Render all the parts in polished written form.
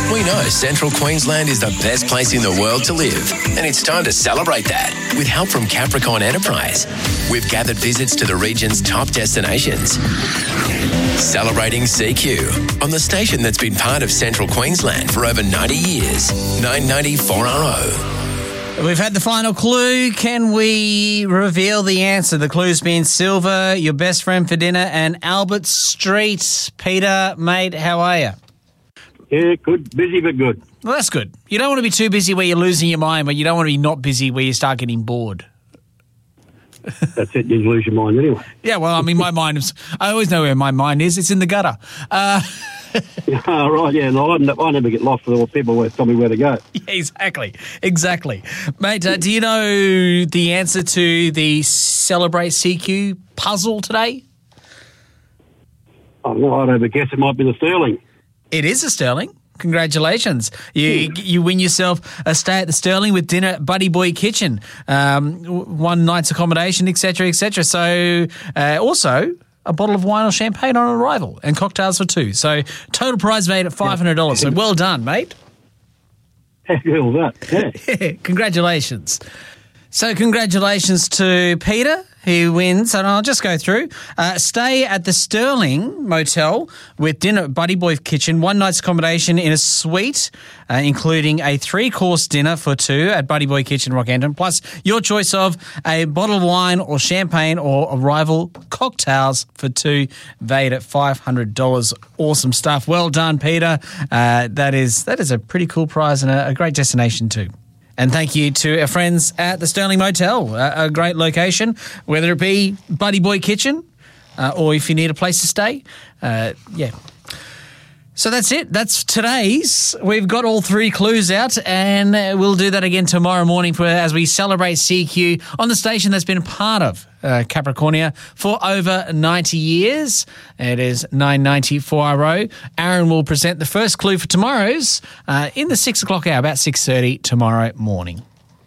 We know Central Queensland is the best place in the world to live, and it's time to celebrate that with help from Capricorn Enterprise. We've gathered visits to the region's top destinations. Celebrating CQ on the station that's been part of Central Queensland for over 90 years. 990 4RO. We've had the final clue. Can we reveal the answer? The clue's been Silver, Your Best Friend for Dinner, and Albert Street. Peter, mate, how are you? Yeah, good. Busy but good. Well, that's good. You don't want to be too busy where you're losing your mind, but you don't want to be not busy where you start getting bored. That's it. You lose your mind anyway. Yeah, well, I mean, my mind is... I always know where my mind is. It's in the gutter. Right, yeah. No, I never get lost with all people who tell me where to go. Yeah, exactly. Mate, do you know the answer to the Celebrate CQ puzzle today? Oh, no, I don't ever guess it might be the Sterling. It is a Sterling. Congratulations. You win yourself a stay at the Sterling with dinner at Buddy Boy Kitchen, one night's accommodation, etc., etc. So also a bottle of wine or champagne on arrival and cocktails for two. So total prize made at $500. So well done, mate. How good was that? Yeah. Congratulations. So congratulations to Peter, who wins, and I'll just go through. Stay at the Sterling Motel with dinner at Buddy Boy Kitchen, one night's accommodation in a suite, including a 3-course dinner for two at Buddy Boy Kitchen, Rockhampton, plus your choice of a bottle of wine or champagne or arrival cocktails for two, valued at $500. Awesome stuff. Well done, Peter. That is a pretty cool prize and a great destination too. And thank you to our friends at the Sterling Motel, a great location, whether it be Buddy Boy Kitchen or if you need a place to stay. Yeah. So that's it. That's today's. We've got all 3 clues out, and we'll do that again tomorrow morning as we celebrate CQ on the station that's been a part of Capricornia for over 90 years. It is 990 4RO. Aaron will present the first clue for tomorrow's in the 6 o'clock hour, about 6:30 tomorrow morning.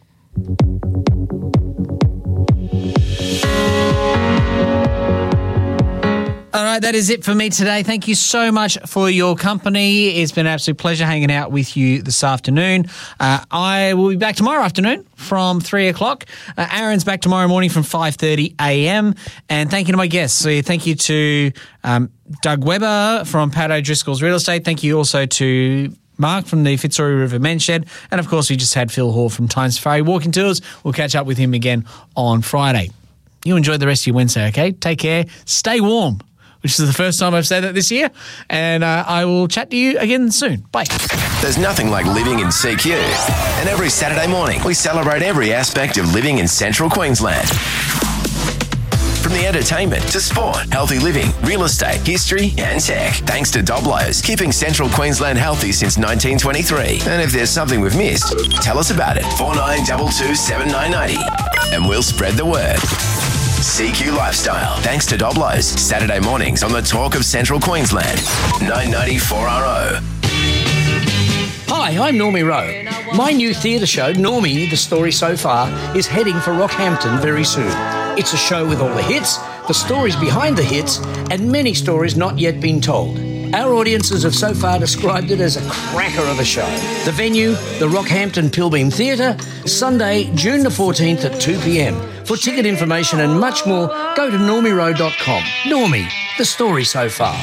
All right, that is it for me today. Thank you so much for your company. It's been an absolute pleasure hanging out with you this afternoon. I will be back tomorrow afternoon from 3 o'clock. Aaron's back tomorrow morning from 5:30 a.m. And thank you to my guests. So thank you to Doug Webber from Pat O'Driscoll's Real Estate. Thank you also to Mark from the Fitzroy River Men's Shed. And, of course, we just had Phil Hall from Time Safari Walking Tours. We'll catch up with him again on Friday. You enjoy the rest of your Wednesday, okay? Take care. Stay warm, which is the first time I've said that this year. And I will chat to you again soon. Bye. There's nothing like living in CQ. And every Saturday morning, we celebrate every aspect of living in Central Queensland. From the entertainment to sport, healthy living, real estate, history and tech. Thanks to Doblo's, keeping Central Queensland healthy since 1923. And if there's something we've missed, tell us about it. 4922 7990. And we'll spread the word. CQ Lifestyle, thanks to Doblo's. Saturday mornings on the Talk of Central Queensland. 990 4RO. Hi, I'm Normie Rowe. My new theatre show, Normie, The Story So Far, is heading for Rockhampton very soon. It's a show with all the hits, the stories behind the hits, and many stories not yet been told. Our audiences have so far described it as a cracker of a show. The venue, the Rockhampton Pilbeam Theatre, Sunday, June the 14th at 2 p.m. For ticket information and much more, go to normierowe.com. Normie, The Story So Far.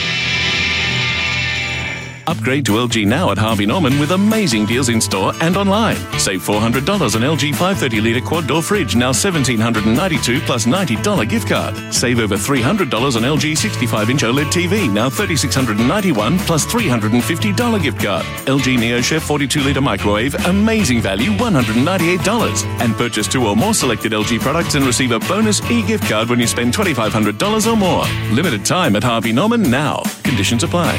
Upgrade to LG now at Harvey Norman with amazing deals in store and online. Save $400 on LG 530-litre quad-door fridge, now $1,792 plus $90 gift card. Save over $300 on LG 65-inch OLED TV, now $3,691 plus $350 gift card. LG NeoChef 42-litre microwave, amazing value, $198. And purchase 2 or more selected LG products and receive a bonus e-gift card when you spend $2,500 or more. Limited time at Harvey Norman now. Conditions apply.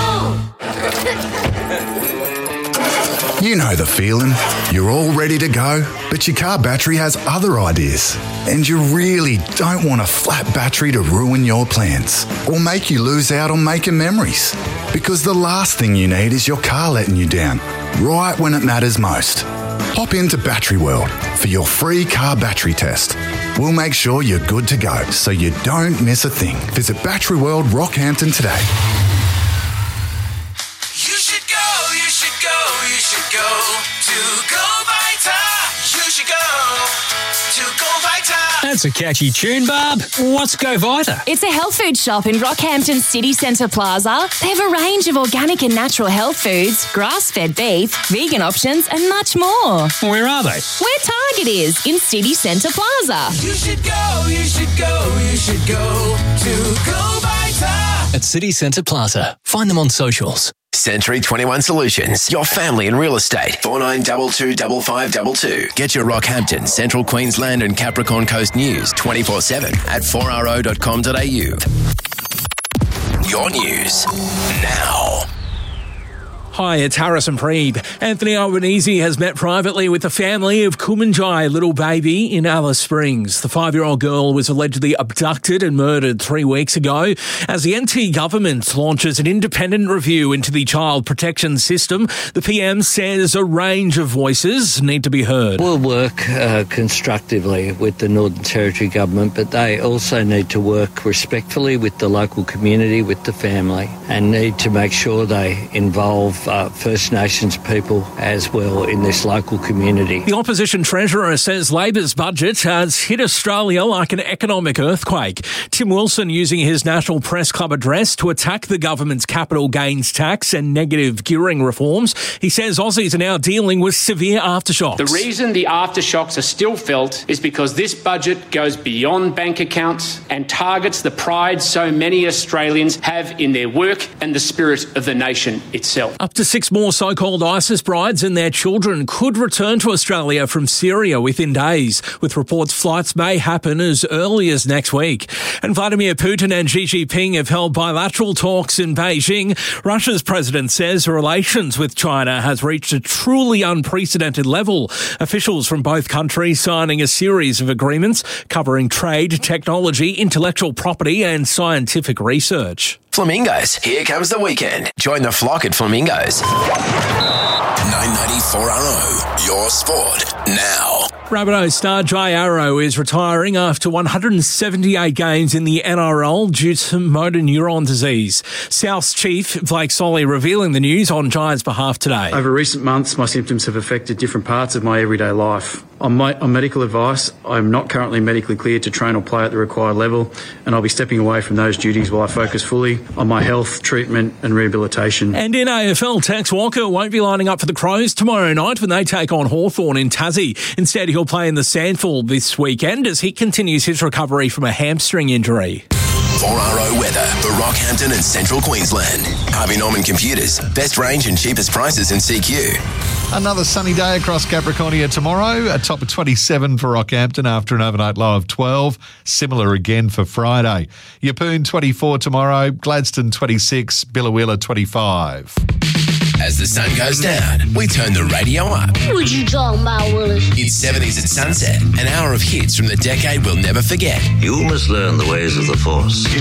You know the feeling. You're all ready to go, but your car battery has other ideas. And you really don't want a flat battery to ruin your plans or make you lose out on making memories. Because the last thing you need is your car letting you down, right when it matters most. Hop into Battery World for your free car battery test. We'll make sure you're good to go so you don't miss a thing. Visit Battery World Rockhampton today. You should go, should go to Go Vita. You should go to Go Vita. That's a catchy tune, Barb. What's Go Vita? It's a health food shop in Rockhampton City Centre Plaza. They have a range of organic and natural health foods, grass-fed beef, vegan options and much more. Where are they? Where Target is, in City Centre Plaza. You should go to Go Vita. At City Centre Plaza. Find them on socials. Century 21 Solutions, your family in real estate. 49225522. Get your Rockhampton, Central Queensland and Capricorn Coast news 24/7 at 4RO.com.au. Your news now. Hi, it's Harrison Preeb. Anthony Albanese has met privately with the family of Kumanjai little baby in Alice Springs. The 5-year-old girl was allegedly abducted and murdered 3 weeks ago. As the NT government launches an independent review into the child protection system, the PM says a range of voices need to be heard. We'll work constructively with the Northern Territory government, but they also need to work respectfully with the local community, with the family, and need to make sure they involve First Nations people as well in this local community. The opposition treasurer says Labor's budget has hit Australia like an economic earthquake. Tim Wilson using his National Press Club address to attack the government's capital gains tax and negative gearing reforms. He says Aussies are now dealing with severe aftershocks. The reason the aftershocks are still felt is because this budget goes beyond bank accounts and targets the pride so many Australians have in their work and the spirit of the nation itself. Up to 6 more so-called ISIS brides and their children could return to Australia from Syria within days, with reports flights may happen as early as next week. And Vladimir Putin and Xi Jinping have held bilateral talks in Beijing. Russia's president says relations with China has reached a truly unprecedented level. Officials from both countries signing a series of agreements covering trade, technology, intellectual property and scientific research. Flamingos, here comes the weekend. Join the flock at Flamingos. 994RO, your sport now. Rabbitohs star Jai Arrow is retiring after 178 games in the NRL due to motor neuron disease. South's chief Blake Solly revealing the news on Jai's behalf today. Over recent months, my symptoms have affected different parts of my everyday life. On medical advice, I'm not currently medically cleared to train or play at the required level, and I'll be stepping away from those duties while I focus fully on my health, treatment and rehabilitation. And in AFL, Tex Walker won't be lining up for the Crows tomorrow night when they take on Hawthorn in Tassie. Instead, he'll play in the Sandford this weekend as he continues his recovery from a hamstring injury. 4RO weather for Rockhampton and Central Queensland. Harvey Norman Computers. Best range and cheapest prices in CQ. Another sunny day across Capricornia tomorrow. A top of 27 for Rockhampton after an overnight low of 12. Similar again for Friday. Yeppoon 24 tomorrow. Gladstone 26. Billawheeler 25. As the sun goes down, we turn the radio up. What you talking about, Willis? It's 70s at sunset. An hour of hits from the decade we'll never forget. You must learn the ways of the Force.